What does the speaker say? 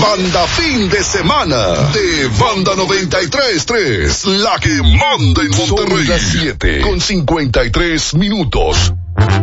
Banda fin de semana de Banda 93.3, la que manda en Monterrey. Son las 7:53.